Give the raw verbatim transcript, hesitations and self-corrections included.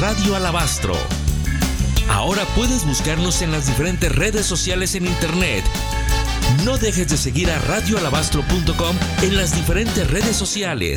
Radio Alabastro. Ahora puedes buscarnos en las diferentes redes sociales en internet. No dejes de seguir a radio alabastro punto com en las diferentes redes sociales.